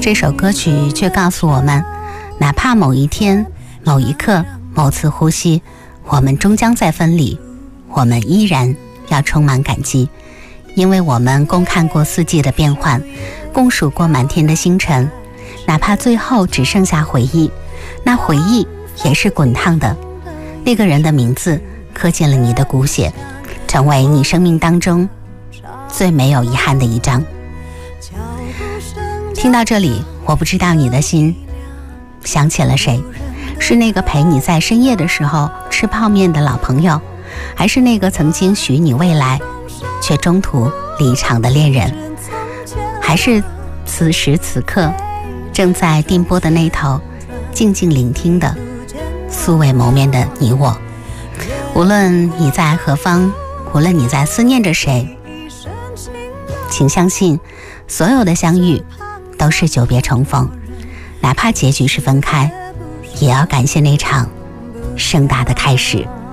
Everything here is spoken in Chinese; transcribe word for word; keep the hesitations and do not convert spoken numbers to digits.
这首歌曲却告诉我们，哪怕某一天、某一刻、某次呼吸，我们终将再分离，我们依然要充满感激，因为我们共看过四季的变换，共数过满天的星辰，哪怕最后只剩下回忆，那回忆也是滚烫的。那个人的名字刻进了你的骨血，成为你生命当中最没有遗憾的一章。听到这里，我不知道你的心想起了谁，是那个陪你在深夜的时候吃泡面的老朋友，还是那个曾经许你未来却中途离场的恋人，还是此时此刻正在电波的那头静静聆听的素未谋面的你我。无论你在何方，无论你在思念着谁，请相信所有的相遇都是久别重逢，哪怕结局是分开，也要感谢那场盛大的开始。